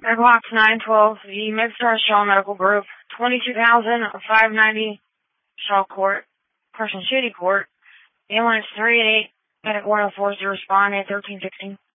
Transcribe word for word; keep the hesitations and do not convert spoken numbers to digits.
o'clock to nine twelve, the MedStar Shaw Medical Group, twenty-two thousand five ninety Shaw Court, Carson City Court. Ambulance three eight eight, medic one oh four is to respond at thirteen sixteen.